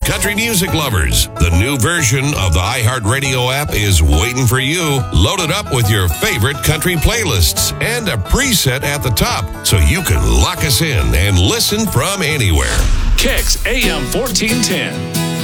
country music lovers, the new version of the iHeartRadio app is waiting for you. Load it up with your favorite country playlists and a preset at the top so you can lock us in and listen from anywhere. Kicks AM 1410.